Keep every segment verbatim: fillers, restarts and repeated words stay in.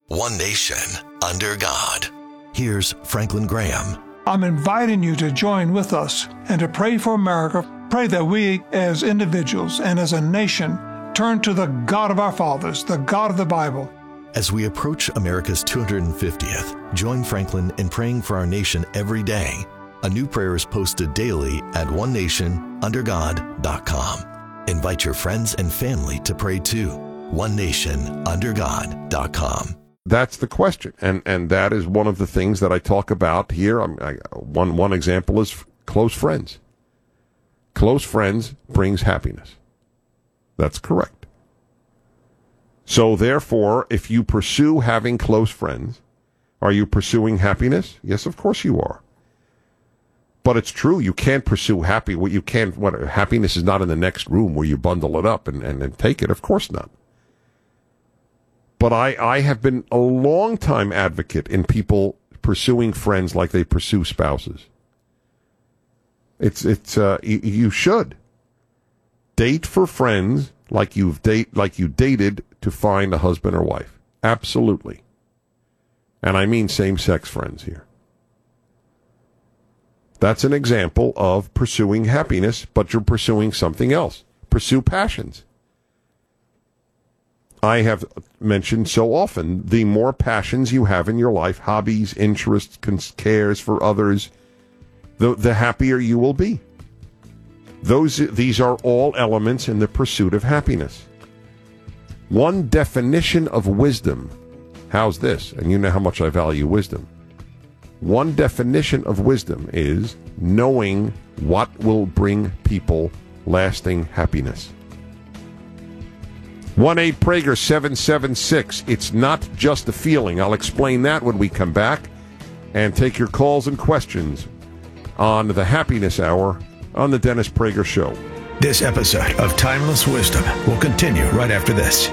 One nation, under God. Here's Franklin Graham. I'm inviting you to join with us and to pray for America. Pray that we, as individuals and as a nation, turn to the God of our fathers, the God of the Bible. As we approach America's two hundred fiftieth, join Franklin in praying for our nation every day. A new prayer is posted daily at one nation under god dot com. Invite your friends and family to pray too. one nation under god dot com. That's the question, and and that is one of the things that I talk about here. I, I, one one example is f- close friends. Close friends brings happiness. That's correct. So therefore, if you pursue having close friends, are you pursuing happiness? Yes, of course you are. But it's true, you can't pursue happy. What you can't. What happiness is not in the next room where you bundle it up and, and, and take it. Of course not. But I, I have been a long-time advocate in people pursuing friends like they pursue spouses. It's it's uh, you, you should date for friends like you've date like you dated to find a husband or wife. Absolutely, and I mean same-sex friends here. That's an example of pursuing happiness, but you're pursuing something else. Pursue passions. I have mentioned so often, the more passions you have in your life, hobbies, interests, cares for others, the, the happier you will be. Those, these are all elements in the pursuit of happiness. One definition of wisdom, how's this? And you know how much I value wisdom. One definition of wisdom is knowing what will bring people lasting happiness. one eight Prager seven seven six. It's not just a feeling. I'll explain that when we come back and take your calls and questions on the Happiness Hour on the Dennis Prager Show. This episode of Timeless Wisdom will continue right after this.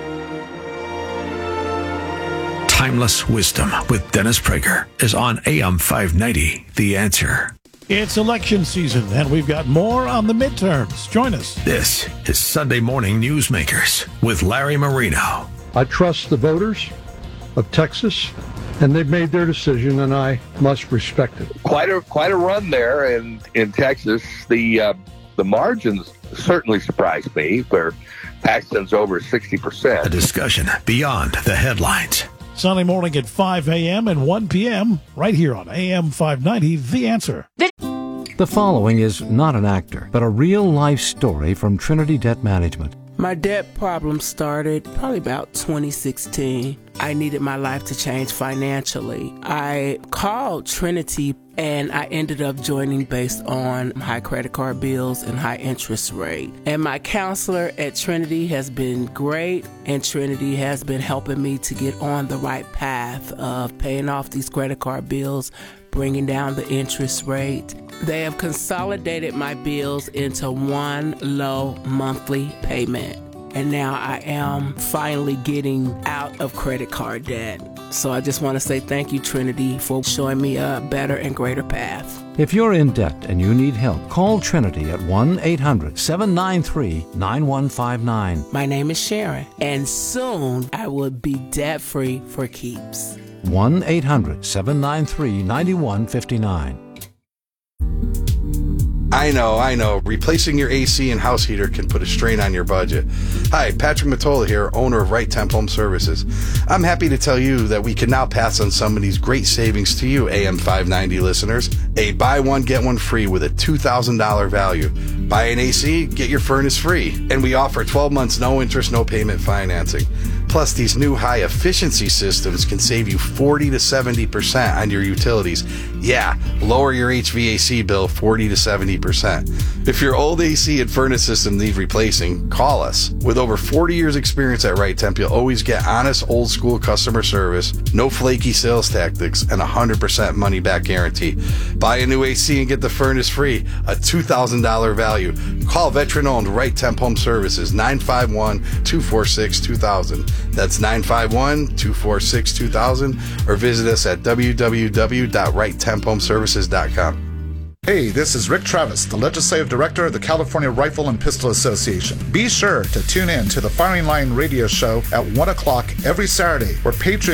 Timeless Wisdom with Dennis Prager is on A M five ninety, The Answer. It's election season, and we've got more on the midterms. Join us. This is Sunday Morning Newsmakers with Larry Marino. I trust the voters of Texas, and they've made their decision, and I must respect it. Quite a quite a run there in, in Texas. The uh, the margins certainly surprised me, where Paxton's over sixty percent. A discussion beyond the headlines. Sunday morning at five a.m. and one p.m. right here on A M five ninety, The Answer. The following is not an actor, but a real-life story from Trinity Debt Management. My debt problem started probably about twenty sixteen. I needed my life to change financially. I called Trinity and I ended up joining based on high credit card bills and high interest rate. And my counselor at Trinity has been great, and Trinity has been helping me to get on the right path of paying off these credit card bills, bringing down the interest rate. They have consolidated my bills into one low monthly payment. And now I am finally getting out of credit card debt. So I just want to say thank you, Trinity, for showing me a better and greater path. If you're in debt and you need help, call Trinity at one eight hundred seven nine three nine one five nine. My name is Sharon, and soon I will be debt-free for keeps. one eight hundred seven nine three nine one five nine. I know, I know. Replacing your A C and house heater can put a strain on your budget. Hi, Patrick Mottola here, owner of Right Temp Home Services. I'm happy to tell you that we can now pass on some of these great savings to you, A M five ninety listeners. A buy one, get one free with a two thousand dollars value. Buy an A C, get your furnace free. And we offer twelve months, no interest, no payment financing. Plus, these new high-efficiency systems can save you forty to seventy percent on your utilities. Yeah, lower your H V A C bill forty to seventy percent. If your old A C and furnace system need replacing, call us. With over forty years experience at Right Temp, you'll always get honest, old-school customer service, no flaky sales tactics, and a one hundred percent money-back guarantee. Buy a new A C and get the furnace free, a two thousand dollars value. Call veteran-owned Right Temp Home Services, nine five one, two four six, two thousand. That's nine five one, two four six, two thousand, or visit us at w w w dot right temp home services dot com. Hey, this is Rick Travis, the Legislative Director of the California Rifle and Pistol Association. Be sure to tune in to the Firing Line radio show at one o'clock every Saturday, where Patriot